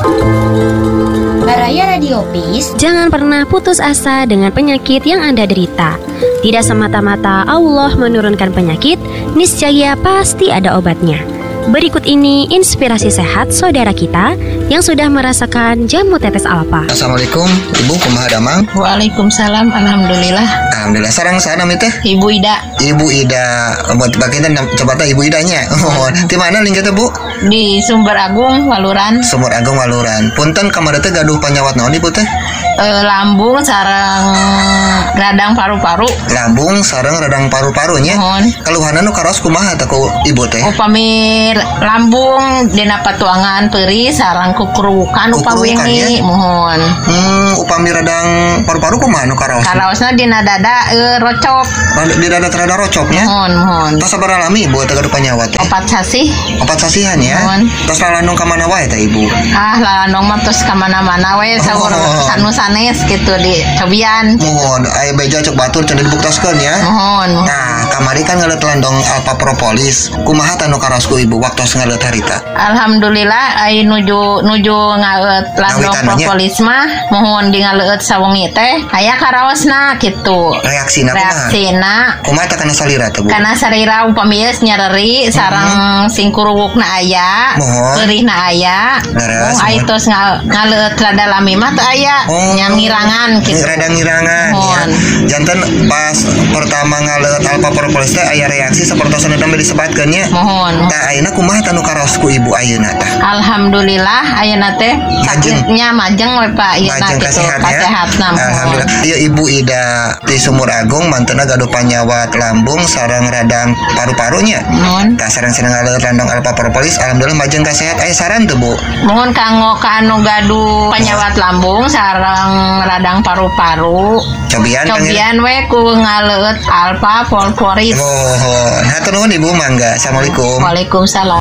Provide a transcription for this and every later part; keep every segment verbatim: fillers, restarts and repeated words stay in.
Baraya Radiopis, jangan pernah putus asa dengan penyakit yang Anda derita. Tidak semata-mata Allah menurunkan penyakit, niscaya pasti ada obatnya. Berikut ini inspirasi sehat saudara kita yang sudah merasakan jamu tetes alfa. Assalamualaikum, Ibu kumaha damang? Waalaikumsalam, alhamdulillah. Alhamdulillah. Sarang sana itu? Ibu Ida. Ibu Ida. Buat bagian coba tahu Ibu Idanya. Oh, di mana lingkatnya, Bu? Di Sumber Agung, Waluran. Sumber Agung, Waluran. Punten kamar teh gaduh panyawat naon Ibu teh? E, lambung sareng radang paru-paru. Lambung sareng radang paru-parunya. Mohon. Keluhanna nu karos kumaha teh ku Ibu teh? Upami lambung dina patuangan peuri sareng kukurukan upami wingi. Mohon. Hmm, upami radang paru-paru kumaha nu karos? Karaosna dina dada e, rocop. Di dada terada rocopnya? Mohon, mohon. Tos sabar alami Ibu teh gaduh panyawat teh? Opat sasih. Opat sasihan ya? Mohon. Tos lalandung ka mana wae teh Ibu? Ah, lalandung mah tos ka mana-mana we saur Oh. sanusa sanes gitu di cobian. Mohon, aya beja cok batur cenah dibuktaskeun ya. Mohon. Nah, kamari kan ngaleut landong alpa propolis. Kumaha tanu karosku Ibu waktos ngaleut harita? Alhamdulillah ai nuju nuju ngaleut landong Ngawitananya? propolis mah mohon di ngaleut sawengi teh aya karaosna kitu. Reaksina kumaha? Reaksina Kumaha teh kana salira teh Bu? kana sarira upami geus nyareri sareng sing kuruwukna aya, Mohon. peurihna aya. Leres, Oh, ai mohon. tos nga- ngaleut rada lami mah teu aya. Oh. Yang ngirangan gitu. Rada ngirangan ya. Mohon. Janten pas pertama ngaleut alpa propolis teh aya reaksi sapertosan dambe disebatkeun nya. Mohon. Tah ayeuna kumaha tanu karosku Ibu ayeuna tah? Alhamdulillah ayeuna teh sakitnya majeng we Pak ieu Majeng gitu kasehat ya. kasehatna. Alhamdulillah. Ieu Ibu Ida di Sumur Agung mantena gaduh panyawat lambung sareng radang paru-parunya. Mohon. Tah sareng-sareng ngaleut landong alpa propolis alhamdulillah majeng kasehat. Aya saran teu Bu? Mohon kanggo ka anu gaduh panyawat lambung sareng radang paru-paru. Cobian kang Cobian we ku ngaleut alfa polporis. Oh, hatur nuhun Ibu mangga. Assalamualaikum. Waalaikumsalam.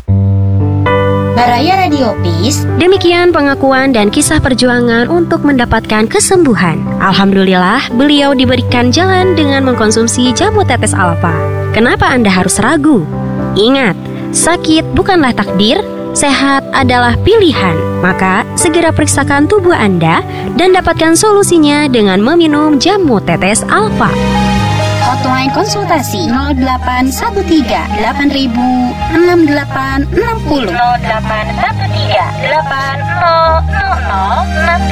Baraya Radiopis, Demikian pengakuan dan kisah perjuangan untuk mendapatkan kesembuhan. Alhamdulillah, beliau diberikan jalan dengan mengkonsumsi jamu tetes alfa. Kenapa Anda harus ragu? Ingat, sakit bukanlah takdir, sehat adalah pilihan. Maka, segera periksakan tubuh Anda dan dapatkan solusinya dengan meminum jamu tetes alfa. hotline konsultasi nol delapan satu tiga delapan ribu enam delapan enam nol. nol delapan satu tiga delapan nol nol nol enam